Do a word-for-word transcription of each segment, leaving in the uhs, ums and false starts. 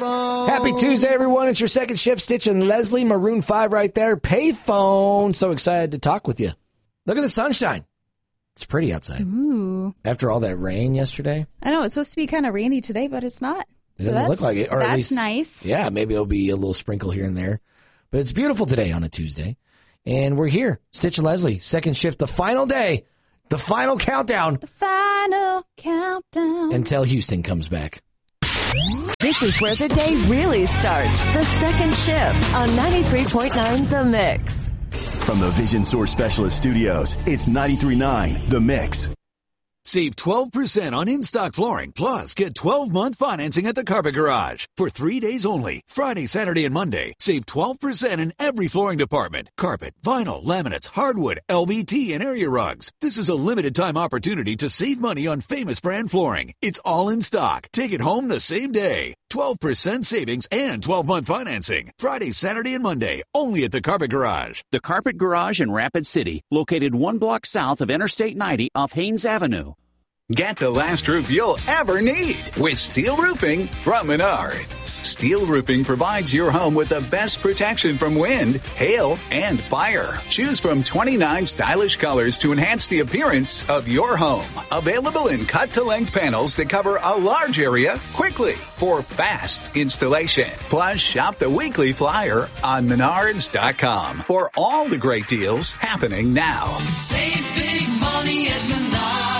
Payphone. Happy Tuesday, everyone. It's your second shift. Stitch and Leslie, Maroon five right there. Payphone. So excited to talk with you. Look at the sunshine. It's pretty outside. Ooh. After all that rain yesterday. I know, it's supposed to be kind of rainy today, but it's not. It so doesn't look like it. Or that's at least, nice. Yeah, maybe it'll be a little sprinkle here and there. But it's beautiful today on a Tuesday. And we're here. Stitch and Leslie, second shift, the final day, the final countdown. The final countdown. Until Houston comes back. This is where the day really starts. The second shift on ninety-three point nine The Mix. From the Vision Source Specialist Studios, it's ninety-three point nine The Mix. Save twelve percent on in-stock flooring, plus get twelve-month financing at the Carpet Garage. For three days only, Friday, Saturday, and Monday, save twelve percent in every flooring department. Carpet, vinyl, laminates, hardwood, L V T, and area rugs. This is a limited-time opportunity to save money on famous brand flooring. It's all in stock. Take it home the same day. twelve percent savings and twelve-month financing. Friday, Saturday, and Monday, only at the Carpet Garage. The Carpet Garage in Rapid City, located one block south of Interstate ninety off Haynes Avenue. Get the last roof you'll ever need with steel roofing from Menards. Steel roofing provides your home with the best protection from wind, hail, and fire. Choose from twenty-nine stylish colors to enhance the appearance of your home. Available in cut-to-length panels that cover a large area quickly for fast installation. Plus, shop the weekly flyer on menards dot com for all the great deals happening now. Save big money at Menards.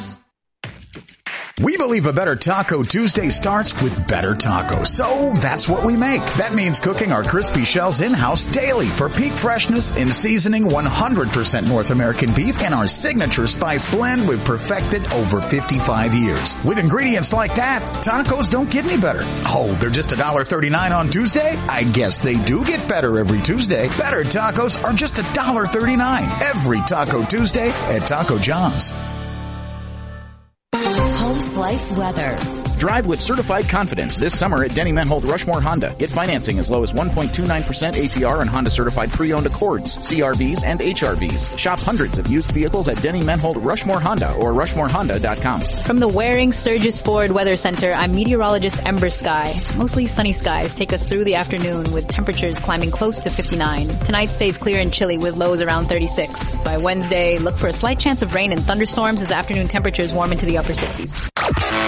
We believe a better Taco Tuesday starts with better tacos. So that's what we make. That means cooking our crispy shells in-house daily for peak freshness and seasoning one hundred percent North American beef and our signature spice blend we've perfected over fifty-five years. With ingredients like that, tacos don't get any better. Oh, they're just one dollar thirty-nine on Tuesday? I guess they do get better every Tuesday. Better tacos are just one dollar thirty-nine every Taco Tuesday at Taco John's. Home Slice Weather. Drive with certified confidence this summer at Denny Menhold Rushmore Honda. Get financing as low as one point two nine percent A P R on Honda-certified pre-owned Accords, C R Vs, and H R Vs. Shop hundreds of used vehicles at Denny Menhold Rushmore Honda or rushmore honda dot com. From the Waring Sturgis Ford Weather Center, I'm meteorologist Ember Sky. Mostly sunny skies take us through the afternoon with temperatures climbing close to fifty-nine. Tonight stays clear and chilly with lows around thirty-six. By Wednesday, look for a slight chance of rain and thunderstorms as afternoon temperatures warm into the upper sixties.